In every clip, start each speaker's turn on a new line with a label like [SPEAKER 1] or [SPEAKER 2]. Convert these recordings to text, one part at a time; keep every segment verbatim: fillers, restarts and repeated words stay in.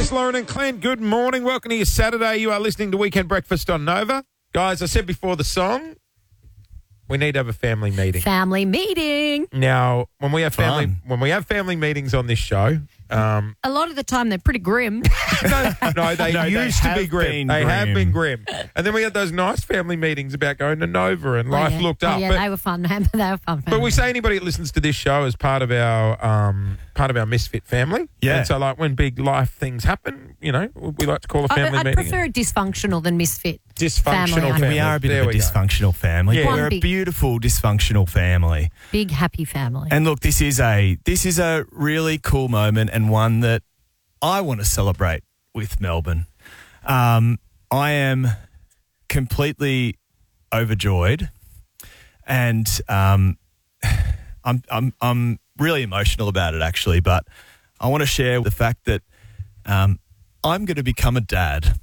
[SPEAKER 1] Jess, Lauren and Clint, good morning. Welcome to your Saturday. You are listening to Weekend Breakfast on Nova. Guys, I said before the song, we need to have a family meeting.
[SPEAKER 2] Family meeting.
[SPEAKER 1] Now, when we have family
[SPEAKER 3] Fun.
[SPEAKER 1] when we have family meetings on this show, um,
[SPEAKER 2] A lot of the time they're pretty grim.
[SPEAKER 1] no, no, they
[SPEAKER 3] No, they
[SPEAKER 1] used to be
[SPEAKER 3] have
[SPEAKER 1] grim.
[SPEAKER 3] been
[SPEAKER 1] They have
[SPEAKER 3] grim.
[SPEAKER 1] been grim. And then we had those nice family meetings about going to Nova and life
[SPEAKER 2] Oh, yeah.
[SPEAKER 1] looked
[SPEAKER 2] Oh,
[SPEAKER 1] up.
[SPEAKER 2] yeah,
[SPEAKER 1] but,
[SPEAKER 2] they were fun. They were fun.
[SPEAKER 1] but we say anybody that listens to this show is part of our um, part of our misfit family.
[SPEAKER 3] Yeah.
[SPEAKER 1] And so, like, when big life things happen, you know, we like to call a
[SPEAKER 2] I,
[SPEAKER 1] family
[SPEAKER 2] I'd
[SPEAKER 1] meeting.
[SPEAKER 2] prefer dysfunctional than misfit.
[SPEAKER 1] Dysfunctional
[SPEAKER 2] family, I
[SPEAKER 1] family.
[SPEAKER 3] We are a bit
[SPEAKER 1] There
[SPEAKER 3] of a
[SPEAKER 1] we go.
[SPEAKER 3] dysfunctional family.
[SPEAKER 1] Yeah.
[SPEAKER 3] We're
[SPEAKER 2] One
[SPEAKER 3] a
[SPEAKER 2] big-
[SPEAKER 3] beautiful dysfunctional family.
[SPEAKER 2] Big happy family.
[SPEAKER 3] And look, this is a this is a really cool moment and one that I want to celebrate with Melbourne. Um, I am completely overjoyed, and um, I'm I'm I'm really emotional about it actually. But I want to share the fact that um, I'm going to become a dad.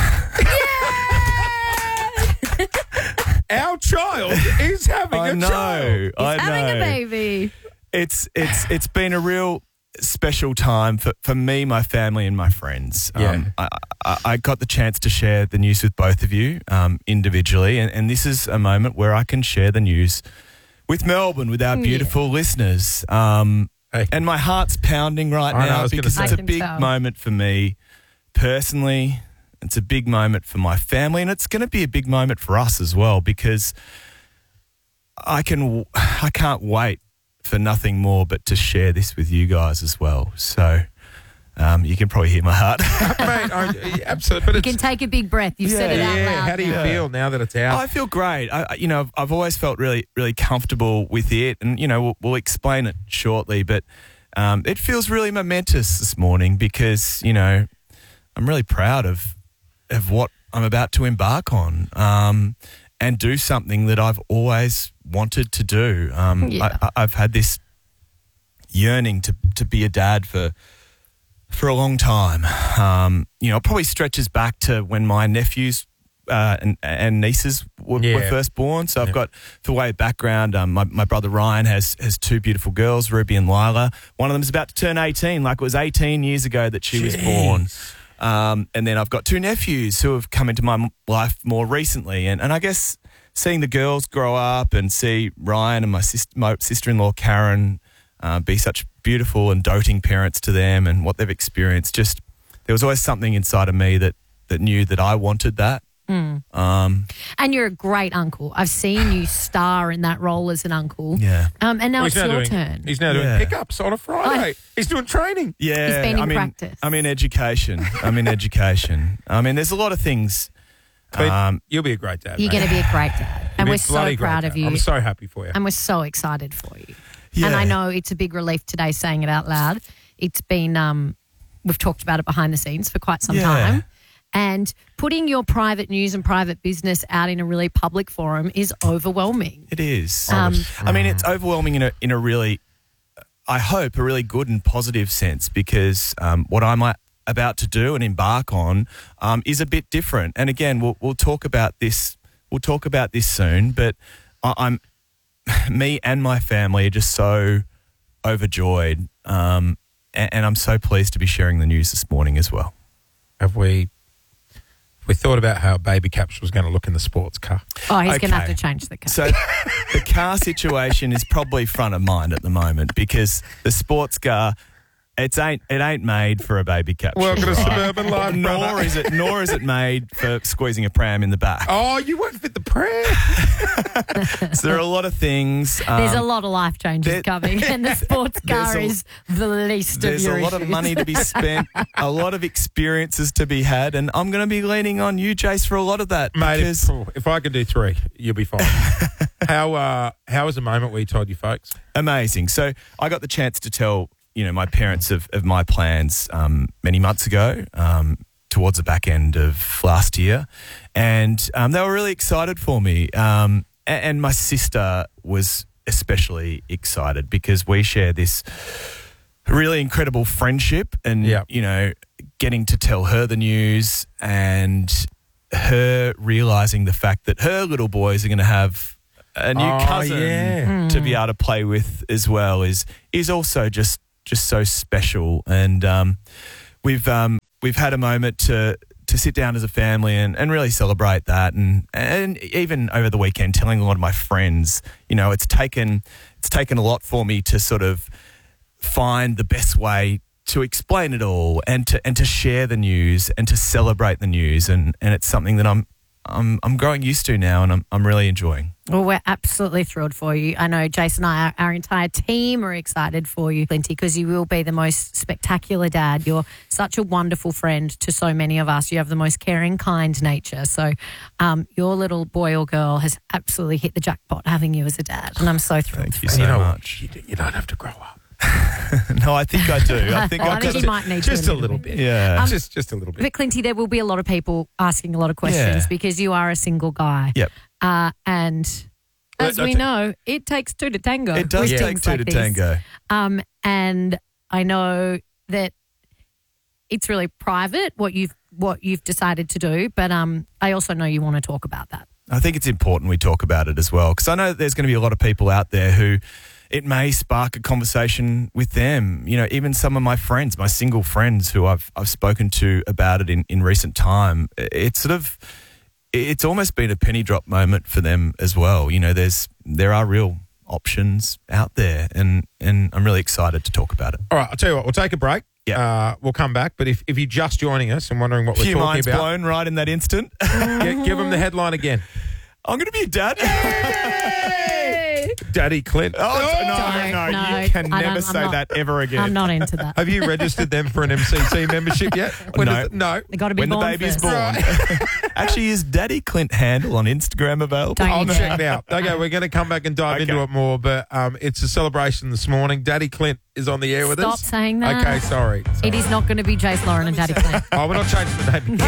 [SPEAKER 1] Our child is having
[SPEAKER 3] I
[SPEAKER 1] a
[SPEAKER 3] know,
[SPEAKER 1] child.
[SPEAKER 3] I
[SPEAKER 2] Having
[SPEAKER 3] know.
[SPEAKER 2] a baby.
[SPEAKER 3] It's it's it's been a real special time for, for me, my family, and my friends.
[SPEAKER 1] Yeah.
[SPEAKER 3] Um, I, I, I got the chance to share the news with both of you um, individually, and, and this is a moment where I can share the news with Melbourne, with our
[SPEAKER 2] Yeah.
[SPEAKER 3] beautiful listeners. Um,
[SPEAKER 1] Hey.
[SPEAKER 3] and my heart's pounding right
[SPEAKER 1] I know, I
[SPEAKER 3] now
[SPEAKER 1] was gonna
[SPEAKER 3] because
[SPEAKER 1] say.
[SPEAKER 3] it's
[SPEAKER 2] I
[SPEAKER 3] a
[SPEAKER 2] can
[SPEAKER 3] big
[SPEAKER 2] tell.
[SPEAKER 3] moment for me personally. It's a big moment for my family, and it's going to be a big moment for us as well because I can I can't wait for nothing more but to share this with you guys as well. So um, you can probably hear my heart.
[SPEAKER 1] Mate, I, absolutely. But
[SPEAKER 2] You
[SPEAKER 1] it's,
[SPEAKER 2] can take a big breath. You've said it out
[SPEAKER 1] yeah,
[SPEAKER 2] loud.
[SPEAKER 1] how do you
[SPEAKER 2] now.
[SPEAKER 1] feel now that it's out?
[SPEAKER 3] I feel great. I, I- you know, I've, I've always felt really, really comfortable with it, and you know, we'll, we'll explain it shortly. But um, it feels really momentous this morning because you know, I'm really proud of of what I'm about to embark on um, and do something that I've always wanted to do. Um,
[SPEAKER 2] Yeah.
[SPEAKER 3] I, I've had this yearning to to be a dad for. For a long time, um, you know, it probably stretches back to when my nephews uh, and, and nieces were,
[SPEAKER 1] Yeah.
[SPEAKER 3] were first born. So I've
[SPEAKER 1] Yeah.
[SPEAKER 3] got, for way of background, um, my, my brother Ryan has has two beautiful girls, Ruby and Lila. One of them is about to turn eighteen, like it was eighteen years ago that she was born. Um, and then I've got two nephews who have come into my m- life more recently. And, and I guess seeing the girls grow up and see Ryan and my, sis- my sister-in-law Karen uh, be such beautiful and doting parents to them and what they've experienced, just there was always something inside of me that, that knew that I wanted that. Um,
[SPEAKER 2] And you're a great uncle. I've seen you star in that role as an uncle.
[SPEAKER 3] yeah.
[SPEAKER 2] Um, and now
[SPEAKER 1] Well,
[SPEAKER 2] it's
[SPEAKER 1] he's now
[SPEAKER 2] your
[SPEAKER 1] doing,
[SPEAKER 2] turn.
[SPEAKER 1] He's now doing
[SPEAKER 3] Yeah.
[SPEAKER 1] pickups on a Friday. He's doing training.
[SPEAKER 3] Yeah,
[SPEAKER 2] He's been in
[SPEAKER 3] I'm in
[SPEAKER 2] practice.
[SPEAKER 3] I'm in education. I'm in education. I mean, there's a lot of things.
[SPEAKER 1] But
[SPEAKER 3] Um,
[SPEAKER 1] you'll be a great dad.
[SPEAKER 2] You're
[SPEAKER 1] mate.
[SPEAKER 2] going to be a great dad.
[SPEAKER 1] You'll
[SPEAKER 2] And
[SPEAKER 1] be
[SPEAKER 2] we're
[SPEAKER 1] a
[SPEAKER 2] so
[SPEAKER 1] bloody great
[SPEAKER 2] proud of
[SPEAKER 1] dad.
[SPEAKER 2] you.
[SPEAKER 1] I'm so happy for you.
[SPEAKER 2] And we're so excited for you.
[SPEAKER 3] Yeah.
[SPEAKER 2] And I know it's a big relief today saying it out loud. It's been, um, we've talked about it behind the scenes for quite some
[SPEAKER 3] Yeah.
[SPEAKER 2] time. And putting your private news and private business out in a really public forum is overwhelming.
[SPEAKER 3] It is.
[SPEAKER 2] Um,
[SPEAKER 3] I mean, it's overwhelming in a in a really, I hope, a really good and positive sense because um, what I'm uh, about to do and embark on um, is a bit different. And again, we'll we'll talk about this. We'll talk about this soon. But I, I'm, me and my family are just so overjoyed, um, and, and I'm so pleased to be sharing the news this morning as well.
[SPEAKER 1] Have we have we thought about how Baby Caps was going to look in the sports car?
[SPEAKER 2] Oh, he's going to have
[SPEAKER 3] Okay.
[SPEAKER 2] to change the car.
[SPEAKER 3] So the car situation is probably front of mind at the moment because the sports car, it's ain't it ain't made for a baby capsule.
[SPEAKER 1] Welcome to
[SPEAKER 3] right?
[SPEAKER 1] Suburban Life,
[SPEAKER 3] Nor
[SPEAKER 1] brother.
[SPEAKER 3] is it nor is it made for squeezing a pram in the back.
[SPEAKER 1] Oh, you won't fit the pram.
[SPEAKER 3] So there are a lot of things. Um,
[SPEAKER 2] There's a lot of life changes
[SPEAKER 3] there-
[SPEAKER 2] coming, and the sports car
[SPEAKER 3] There's a-
[SPEAKER 2] is the least of
[SPEAKER 3] There's
[SPEAKER 2] your
[SPEAKER 3] a lot of
[SPEAKER 2] issues.
[SPEAKER 3] money to be spent, a lot of experiences to be had, and I'm going to be leaning on you, Jace, for a lot of that.
[SPEAKER 1] Mate,
[SPEAKER 3] because
[SPEAKER 1] if, if I can do three, you'll be fine. how uh, how was the moment where you told your folks?
[SPEAKER 3] amazing. So I got the chance to tell, you know, my parents of, of my plans um, many months ago, um, towards the back end of last year. And um, they were really excited for me. Um, and, and my sister was especially excited because we share this really incredible friendship and,
[SPEAKER 1] Yep.
[SPEAKER 3] you know, getting to tell her the news and her realising the fact that her little boys are going to have a new
[SPEAKER 1] Oh,
[SPEAKER 3] cousin
[SPEAKER 1] yeah.
[SPEAKER 3] to be able to play with as well is is also just just so special. And um, we've um, we've had a moment to to sit down as a family and, and really celebrate that. And and even over the weekend, telling a lot of my friends, you know, it's taken it's taken a lot for me to sort of find the best way to explain it all and to and to share the news and to celebrate the news. And, and it's something that I'm I'm I'm growing used to now, and I'm I'm really enjoying.
[SPEAKER 2] Well, we're absolutely thrilled for you. I know Jason and I, our, our entire team are excited for you, Flinty, because you will be the most spectacular dad. You're such a wonderful friend to so many of us. You have the most caring, kind nature. So um, your little boy or girl has absolutely hit the jackpot having you as a dad, and I'm so thrilled.
[SPEAKER 3] Thank you
[SPEAKER 2] for
[SPEAKER 3] so
[SPEAKER 1] you know
[SPEAKER 3] much.
[SPEAKER 1] what? You, you don't have to grow up.
[SPEAKER 3] No, I think I do. I think
[SPEAKER 2] I
[SPEAKER 3] I've
[SPEAKER 2] think
[SPEAKER 3] got
[SPEAKER 2] you might need to
[SPEAKER 1] Just a little bit.
[SPEAKER 3] Yeah.
[SPEAKER 2] Um,
[SPEAKER 1] just just a little bit.
[SPEAKER 2] But Clinty, there will be a lot of people asking a lot of questions
[SPEAKER 3] Yeah.
[SPEAKER 2] because you are a single guy.
[SPEAKER 3] Yep.
[SPEAKER 2] Uh, and as
[SPEAKER 1] Well,
[SPEAKER 2] we
[SPEAKER 1] I
[SPEAKER 2] know, it takes two to tango.
[SPEAKER 3] It does
[SPEAKER 2] with
[SPEAKER 3] take
[SPEAKER 2] things
[SPEAKER 3] two
[SPEAKER 2] like
[SPEAKER 3] to
[SPEAKER 2] this.
[SPEAKER 3] tango.
[SPEAKER 2] Um, and I know that it's really private what you've what you've decided to do, but um, I also know you want to talk about that.
[SPEAKER 3] I think it's important we talk about it as well, because I know that there's going to be a lot of people out there who it may spark a conversation with them. You know, even some of my friends, my single friends who I've I've spoken to about it in, in recent time, it's sort of it's almost been a penny drop moment for them as well. You know, there's there are real options out there, and and I'm really excited to talk about it.
[SPEAKER 1] All right, I'll tell you what. We'll take a break.
[SPEAKER 3] Yeah.
[SPEAKER 1] Uh, we'll come back. But if, if you're just joining us and wondering what we're
[SPEAKER 3] Few
[SPEAKER 1] talking
[SPEAKER 3] minds
[SPEAKER 1] about,
[SPEAKER 3] blown right in that instant.
[SPEAKER 1] gi- give them the headline again.
[SPEAKER 3] I'm going to be a dad.
[SPEAKER 1] Daddy Clint.
[SPEAKER 3] Oh, no,
[SPEAKER 2] Don't,
[SPEAKER 3] no, no,
[SPEAKER 2] no,
[SPEAKER 3] you can
[SPEAKER 2] I don't-
[SPEAKER 3] never
[SPEAKER 2] I'm
[SPEAKER 3] say
[SPEAKER 2] not-
[SPEAKER 3] that ever again.
[SPEAKER 2] I'm not into that.
[SPEAKER 1] Have you registered them for an M C C membership yet? When
[SPEAKER 3] No.
[SPEAKER 1] does it- no.
[SPEAKER 2] They got to be
[SPEAKER 3] When the
[SPEAKER 2] born
[SPEAKER 3] baby's
[SPEAKER 2] first.
[SPEAKER 3] born. Actually, is Daddy Clint handle on Instagram available?
[SPEAKER 2] Don't
[SPEAKER 1] I'll
[SPEAKER 2] you
[SPEAKER 1] check it
[SPEAKER 2] dare.
[SPEAKER 1] out. Okay, we're going to come back and dive
[SPEAKER 3] Okay.
[SPEAKER 1] into it more, but um, it's a celebration this morning. Daddy Clint is on the air with
[SPEAKER 2] Stop
[SPEAKER 1] us.
[SPEAKER 2] saying that.
[SPEAKER 1] Okay, sorry.
[SPEAKER 2] It is not going to be Jace Lauren and Daddy Clint.
[SPEAKER 1] Oh, we're not changing the name.